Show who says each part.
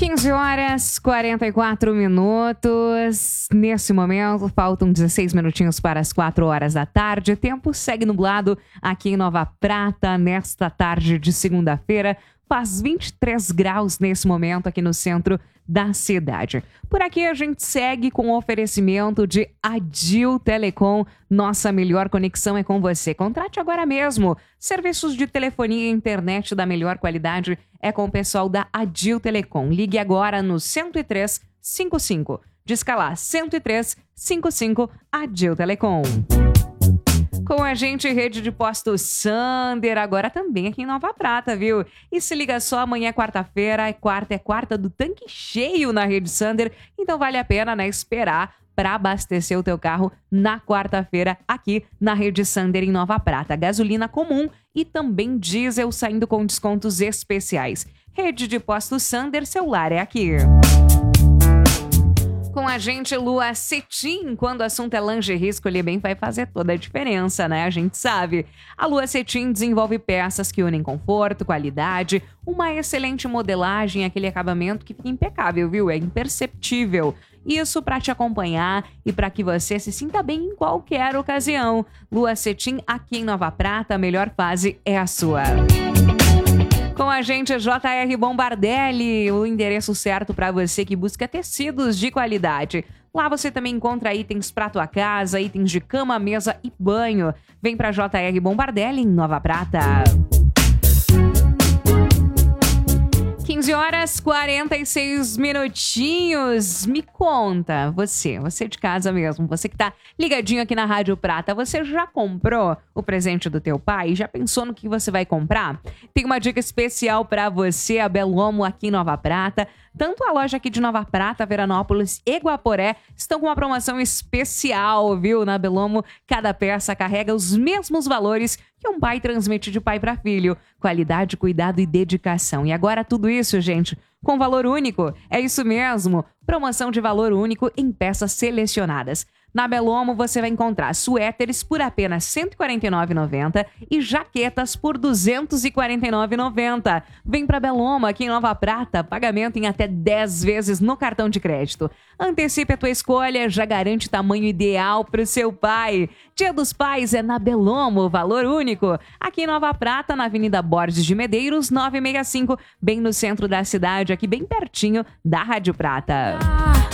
Speaker 1: 15 horas 44 minutos. Nesse momento, faltam 16 minutinhos para as 4 horas da tarde. O tempo segue nublado aqui em Nova Prata, nesta tarde de segunda-feira. Faz 23 graus nesse momento aqui no centro da cidade. Por aqui a gente segue com o oferecimento de Adil Telecom. Nossa melhor conexão é com você. Contrate agora mesmo. Serviços de telefonia e internet da melhor qualidade é com o pessoal da Adil Telecom. Ligue agora no 10355. Disca lá, 10355 Adil Telecom. Com a gente, Rede de Postos Sander, agora também aqui em Nova Prata, viu? E se liga só, amanhã é quarta-feira, é quarta do tanque cheio na Rede Sander, então vale a pena, né, esperar para abastecer o teu carro na quarta-feira aqui na Rede Sander em Nova Prata. Gasolina comum e também diesel saindo com descontos especiais. Rede de Postos Sander, celular é aqui. Com a gente, Lua Cetim. Quando o assunto é lingerie, escolher bem vai fazer toda a diferença, né? A gente sabe. A Lua Cetim desenvolve peças que unem conforto, qualidade, uma excelente modelagem, aquele acabamento que fica impecável, viu? É imperceptível. Isso para te acompanhar e para que você se sinta bem em qualquer ocasião. Lua Cetim, aqui em Nova Prata, a melhor fase é a sua. Com a gente, JR Bombardelli, o endereço certo para você que busca tecidos de qualidade. Lá você também encontra itens para tua casa, itens de cama, mesa e banho. Vem para JR Bombardelli em Nova Prata. 15 horas 46 minutinhos. Me conta, você de casa mesmo, você que tá ligadinho aqui na Rádio Prata, você já comprou o presente do teu pai? Já pensou no que você vai comprar? Tem uma dica especial pra você, a Belomo aqui em Nova Prata. Tanto a loja aqui de Nova Prata, Veranópolis e Guaporé estão com uma promoção especial, viu? Na Belomo, cada peça carrega os mesmos valores que um pai transmite de pai para filho. Qualidade, cuidado e dedicação. E agora tudo isso, gente, com valor único. É isso mesmo. Promoção de valor único em peças selecionadas. Na Belomo você vai encontrar suéteres por apenas R$ 149,90 e jaquetas por R$ 249,90. Vem pra Belomo aqui em Nova Prata, pagamento em até 10 vezes no cartão de crédito. Antecipe a tua escolha, já garante tamanho ideal pro seu pai. Dia dos Pais é na Belomo, valor único. Aqui em Nova Prata, na Avenida Borges de Medeiros, 965, bem no centro da cidade, aqui bem pertinho da Rádio Prata.